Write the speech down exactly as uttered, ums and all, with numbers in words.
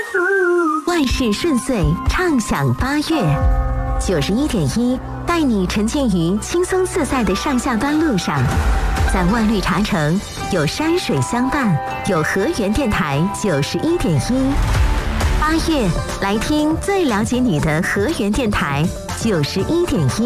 万事顺遂，畅享八月。九十一点一带你沉浸于轻松自在的上下班路上，在万绿茶城有山水相伴，有河源电台九十一点一。八月来听最了解你的河源电台九十一点一。